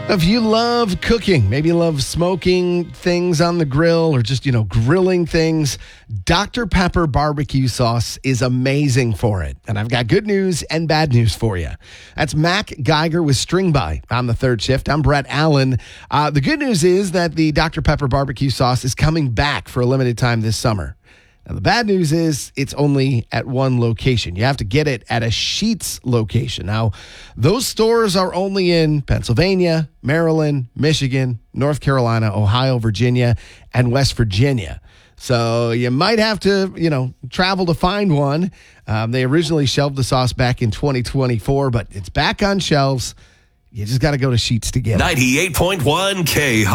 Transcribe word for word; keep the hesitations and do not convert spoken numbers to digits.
If you love cooking, maybe you love smoking things on the grill or just, you know, grilling things, Doctor Pepper barbecue sauce is amazing for it. And I've got good news and bad news for you. That's Mac Geiger with String By on the third shift. I'm Brett Allen. Uh, the good news is that the Doctor Pepper barbecue sauce is coming back for a limited time this summer. Now, the bad news is it's only at one location. You have to get it at a Sheetz location. Now, those stores are only in Pennsylvania, Maryland, Michigan, North Carolina, Ohio, Virginia, and West Virginia. So you might have to, you know, travel to find one. Um, they originally shelved the sauce back in twenty twenty-four, but it's back on shelves. You just got to go to Sheetz to get it. ninety-eight point one K